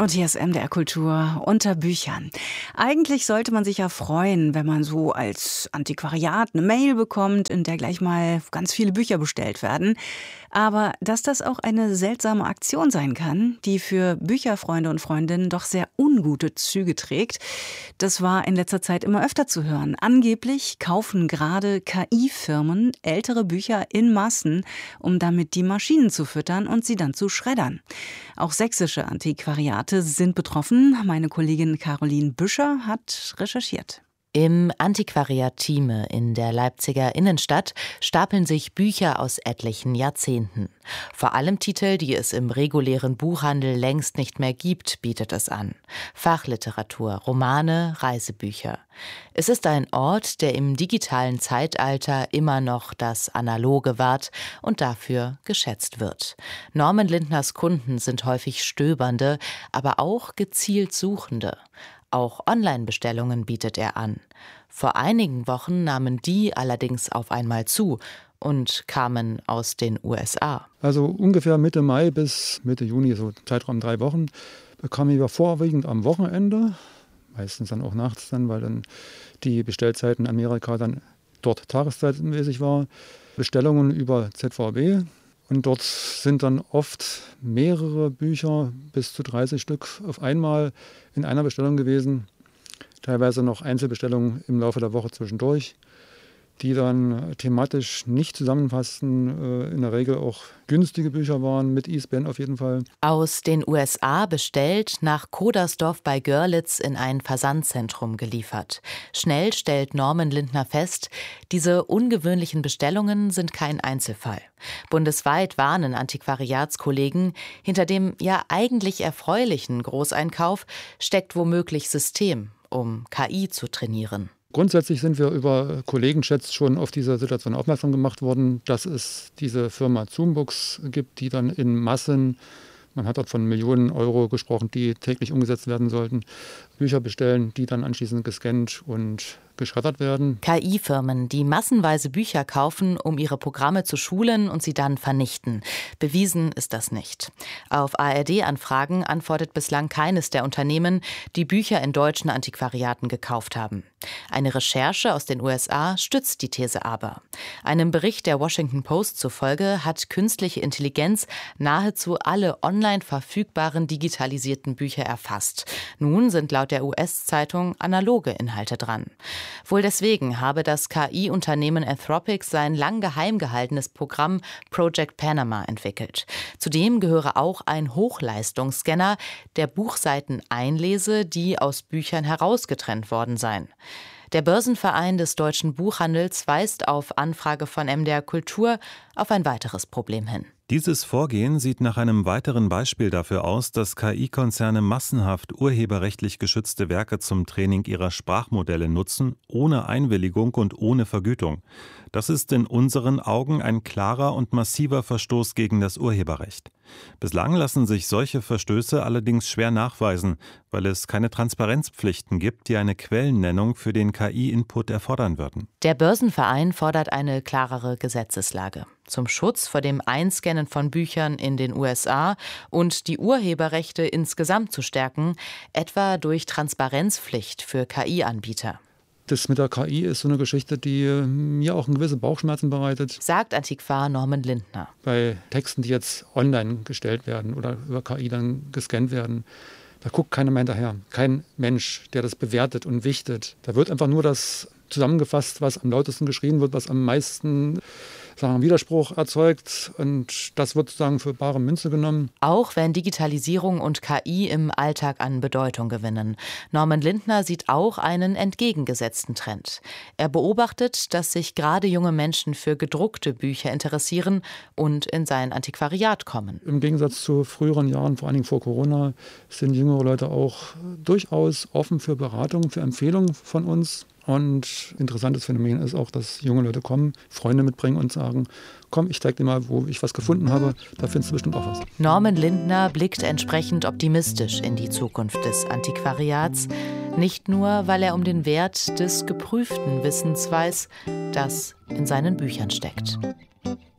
Und hier ist MDR Kultur unter Büchern. Eigentlich sollte man sich ja freuen, wenn man so als Antiquariat eine Mail bekommt, in der gleich mal ganz viele Bücher bestellt werden. Aber dass das auch eine seltsame Aktion sein kann, die für Bücherfreunde und Freundinnen doch sehr ungute Züge trägt, das war in letzter Zeit immer öfter zu hören. Angeblich kaufen gerade KI-Firmen ältere Bücher in Massen, um damit die Maschinen zu füttern und sie dann zu schreddern. Auch sächsische Antiquariate sind betroffen. Meine Kollegin Caroline Büscher hat recherchiert. Im Antiquariat Thieme in der Leipziger Innenstadt stapeln sich Bücher aus etlichen Jahrzehnten. Vor allem Titel, die es im regulären Buchhandel längst nicht mehr gibt, bietet es an. Fachliteratur, Romane, Reisebücher. Es ist ein Ort, der im digitalen Zeitalter immer noch das Analoge wahrt und dafür geschätzt wird. Norman Lindners Kunden sind häufig Stöbernde, aber auch gezielt Suchende. Auch Online-Bestellungen bietet er an. Vor einigen Wochen nahmen die allerdings auf einmal zu und kamen aus den USA. Also ungefähr Mitte Mai bis Mitte Juni, so Zeitraum 3 Wochen, bekamen wir vorwiegend am Wochenende, meistens dann auch nachts dann, weil dann die Bestellzeiten in Amerika dann dort tageszeitmäßig war, Bestellungen über ZVB. Und dort sind dann oft mehrere Bücher, bis zu 30 Stück auf einmal in einer Bestellung gewesen. Teilweise noch Einzelbestellungen im Laufe der Woche zwischendurch, die dann thematisch nicht zusammenfassten, in der Regel auch günstige Bücher waren, mit ISBN auf jeden Fall. Aus den USA bestellt, nach Kodersdorf bei Görlitz in ein Versandzentrum geliefert. Schnell stellt Norman Lindner fest, diese ungewöhnlichen Bestellungen sind kein Einzelfall. Bundesweit warnen Antiquariatskollegen, hinter dem ja eigentlich erfreulichen Großeinkauf steckt womöglich System, um KI zu trainieren. Grundsätzlich sind wir über Kollegenchats schon auf diese Situation aufmerksam gemacht worden, dass es diese Firma Zoombooks gibt, die dann in Massen, man hat dort von Millionen Euro gesprochen, die täglich umgesetzt werden sollten, Bücher bestellen, die dann anschließend gescannt und geschreddert werden. KI-Firmen, die massenweise Bücher kaufen, um ihre Programme zu schulen und sie dann vernichten. Bewiesen ist das nicht. Auf ARD-Anfragen antwortet bislang keines der Unternehmen, die Bücher in deutschen Antiquariaten gekauft haben. Eine Recherche aus den USA stützt die These aber. Einem Bericht der Washington Post zufolge hat künstliche Intelligenz nahezu alle online verfügbaren digitalisierten Bücher erfasst. Nun sind laut der US-Zeitung analoge Inhalte dran. Wohl deswegen habe das KI-Unternehmen Anthropic sein lang geheim gehaltenes Programm Project Panama entwickelt. Zudem gehöre auch ein Hochleistungsscanner, der Buchseiten einlese, die aus Büchern herausgetrennt worden seien. Der Börsenverein des deutschen Buchhandels weist auf Anfrage von MDR Kultur auf ein weiteres Problem hin. Dieses Vorgehen sieht nach einem weiteren Beispiel dafür aus, dass KI-Konzerne massenhaft urheberrechtlich geschützte Werke zum Training ihrer Sprachmodelle nutzen, ohne Einwilligung und ohne Vergütung. Das ist in unseren Augen ein klarer und massiver Verstoß gegen das Urheberrecht. Bislang lassen sich solche Verstöße allerdings schwer nachweisen, weil es keine Transparenzpflichten gibt, die eine Quellennennung für den KI-Input erfordern würden. Der Börsenverein fordert eine klarere Gesetzeslage zum Schutz vor dem Einscannen von Büchern in den USA und die Urheberrechte insgesamt zu stärken, etwa durch Transparenzpflicht für KI-Anbieter. Das mit der KI ist so eine Geschichte, die mir auch gewisse Bauchschmerzen bereitet, sagt Antiquar Norman Lindner. Bei Texten, die jetzt online gestellt werden oder über KI dann gescannt werden, da guckt keiner mehr hinterher. Kein Mensch, der das bewertet und wichtet. Da wird einfach nur das zusammengefasst, was am lautesten geschrien wird, was am meisten Widerspruch erzeugt, und das wird sozusagen für bare Münze genommen. Auch wenn Digitalisierung und KI im Alltag an Bedeutung gewinnen. Norman Lindner sieht auch einen entgegengesetzten Trend. Er beobachtet, dass sich gerade junge Menschen für gedruckte Bücher interessieren und in sein Antiquariat kommen. Im Gegensatz zu früheren Jahren, vor allen Dingen vor Corona, sind jüngere Leute auch durchaus offen für Beratung, für Empfehlungen von uns. Und interessantes Phänomen ist auch, dass junge Leute kommen, Freunde mitbringen und sagen, komm, ich zeig dir mal, wo ich was gefunden habe, da findest du bestimmt auch was. Norman Lindner blickt entsprechend optimistisch in die Zukunft des Antiquariats. Nicht nur, weil er um den Wert des geprüften Wissens weiß, das in seinen Büchern steckt.